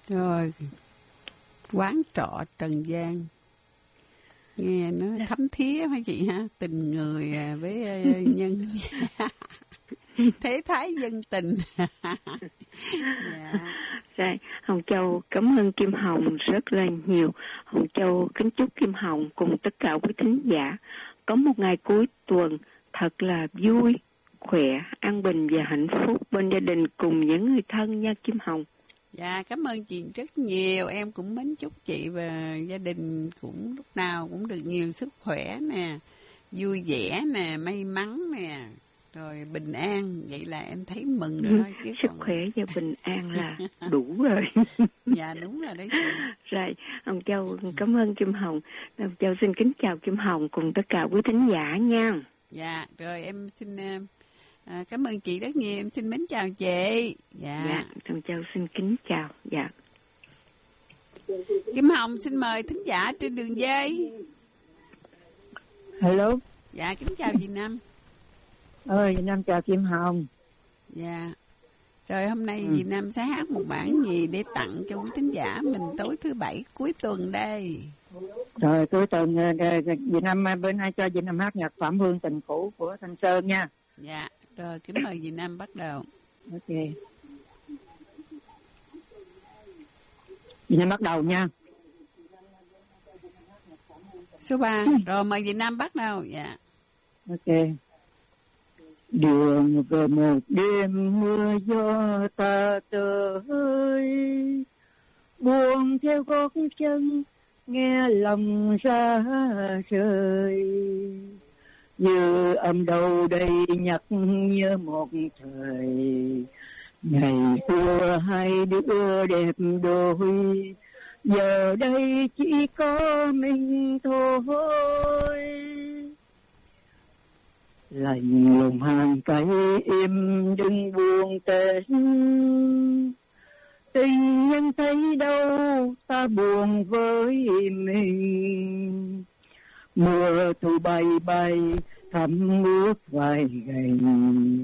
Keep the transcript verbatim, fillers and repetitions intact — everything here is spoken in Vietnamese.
Rồi, quán trọ Trần gian. Nghe nó thấm thía hả chị ha? Tình người với nhân thế thái dân tình. Dạ. Rồi, Hồng Châu cảm ơn Kim Hồng rất là nhiều. Hồng Châu kính chúc Kim Hồng cùng tất cả quý thính giả có một ngày cuối tuần thật là vui, khỏe, an bình và hạnh phúc bên gia đình cùng những người thân nha Kim Hồng. Dạ, cảm ơn chị rất nhiều. Em cũng mến chúc chị và gia đình cũng lúc nào cũng được nhiều sức khỏe nè, vui vẻ nè, may mắn nè, rồi bình an. Vậy là em thấy mừng rồi đó. Chứ sức còn... khỏe và bình an là đủ rồi. Dạ, đúng rồi đấy chị. Rồi, Hồng Châu cảm ơn Kim Hồng. Hồng Châu xin kính chào Kim Hồng cùng tất cả quý thính giả nha. Dạ, rồi em xin... À, cảm ơn chị rất nhiều, em xin mến chào chị. Dạ, dạ Hồng Châu xin kính chào. Dạ. Kim Hồng xin mời thính giả trên đường dây. Hello. Dạ, kính chào dì Năm. Ơi, dì Năm chào Kim Hồng. Dạ. Rồi hôm nay ừ. dì Năm sẽ hát một bản gì để tặng cho quý thính giả mình tối thứ bảy cuối tuần đây. Rồi cuối tuần dì Năm bên ai cho dì Năm hát nhạc Phạm Hương Tình Cũ của Thanh Sơn nha. Dạ. Rồi, kính mời dì Năm bắt đầu. Ok. Dì Năm bắt đầu nha. Số ba. Rồi, mời dì Năm bắt đầu. Dạ. Ok. Đường về một đêm mưa gió ta tới, buông theo gót chân nghe lòng ra rời, như âm đầu đây nhắc nhớ một thời ngày xưa hai đứa đẹp đôi, giờ đây chỉ có mình thôi. Lạnh lùng hàng cây im đừng buông tên, tình nhân thấy đâu ta buồn với mình. Mưa thu bay bay thấm ướt vai gành,